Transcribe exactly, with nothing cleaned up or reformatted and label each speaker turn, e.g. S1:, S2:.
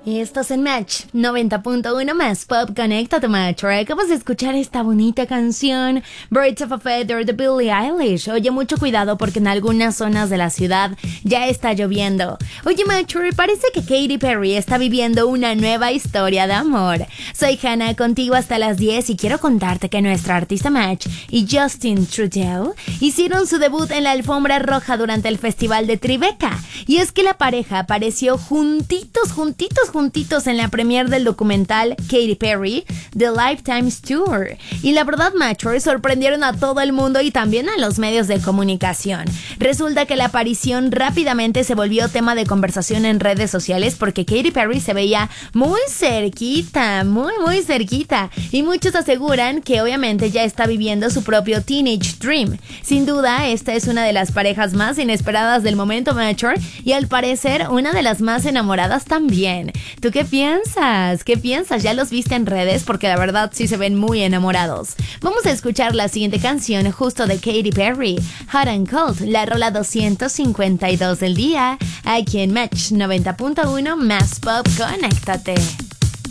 S1: Y estás en Match noventa punto uno más Pop. Conéctate, Match. Acabas de escuchar esta bonita canción, Birds of a Feather, de Billie Eilish. Oye, mucho cuidado porque en algunas zonas de la ciudad ya está lloviendo. Oye, Match, parece que Katy Perry está viviendo una nueva historia de amor. Soy Hannah, contigo hasta las diez, y quiero contarte que nuestra artista Match y Justin Trudeau hicieron su debut en la alfombra roja durante el festival de Tribeca. Y es que la pareja apareció juntitos, juntitos, juntitos en la premiere del documental Katy Perry, The Lifetime's Tour. Y la verdad, Matchers, sorprendieron a todo el mundo y también a los medios de comunicación. Resulta que la aparición rápidamente se volvió tema de conversación en redes sociales porque Katy Perry se veía muy cerquita, muy, muy cerquita. Y muchos aseguran que obviamente ya está viviendo su propio Teenage Dream. Sin duda, esta es una de las parejas más inesperadas del momento, Matcher, y al parecer una de las más enamoradas también. ¿Tú qué piensas? ¿Qué piensas? ¿Ya los viste en redes? Porque la verdad sí se ven muy enamorados. Vamos a escuchar la siguiente canción justo de Katy Perry, Hot and Cold, la rola doscientos cincuenta y dos del día, aquí en Match noventa punto uno más Pop. Conéctate.